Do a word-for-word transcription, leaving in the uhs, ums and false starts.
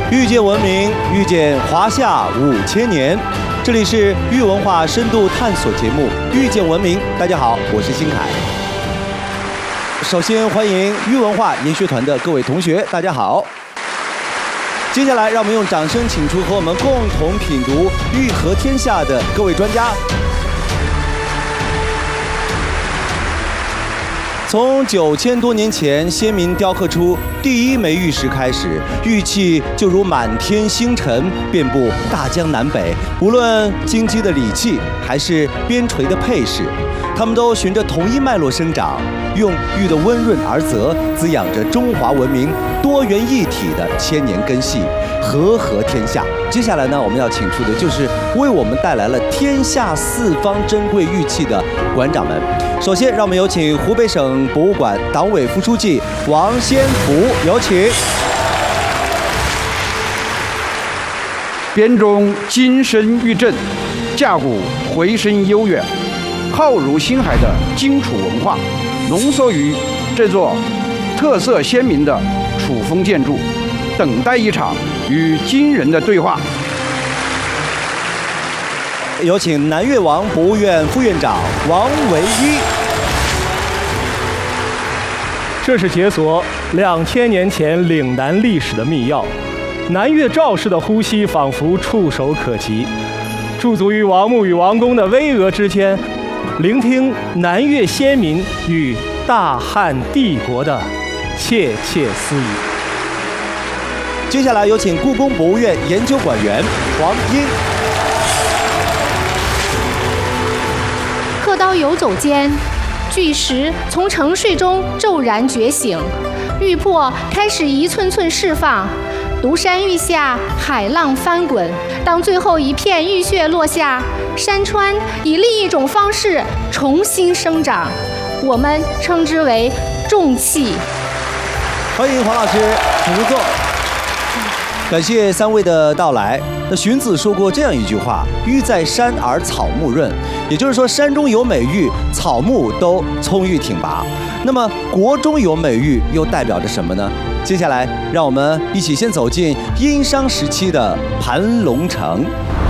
遇见文明，遇见华夏五千年。这里是豫文化深度探索节目《遇见文明》。大家好，我是新凯。首先欢迎豫文化研学团的各位同学，大家好。接下来，让我们用掌声请出和我们共同品读《玉和天下》的各位专家。从九千多年前先民雕刻出第一枚玉石开始，玉器就如满天星辰，遍布大江南北。无论金鸡的礼器，还是边陲的配饰，它们都循着同一脉络生长，用玉的温润而泽，滋养着中华文明多元一体的千年根系，和合天下。接下来呢，我们要请出的就是为我们带来了天下四方珍贵玉器的馆长们。首先，让我们有请湖北省博物馆党委副书记王先福，有请。 编钟金声玉振，架鼓回声悠远，浩如星海的荆楚文化，浓缩于这座特色鲜明的楚风建筑，等待一场与金人的对话。 有请南越王博物院副院长王维一。 这是解锁两千年前岭南历史的密钥，南越赵氏的呼吸仿佛触手可及，驻足于王墓与王宫的巍峨之间，聆听南越先民与大汉帝国的窃窃私语。 接下来有请故宫博物院研究馆员黄英。 刻刀游走间，巨石从沉睡中骤然觉醒，玉魄开始一寸寸释放。独山玉下，海浪翻滚。当最后一片玉屑落下，山川以另一种方式重新生长，我们称之为重器。 欢迎黄老师，请入座。感谢三位的到来。那荀子说过这样一句话：“玉在山而草木润”，也就是说，山中有美玉，草木都葱郁挺拔。那么，国中有美玉又代表着什么呢？接下来，让我们一起先走进殷商时期的盘龙城。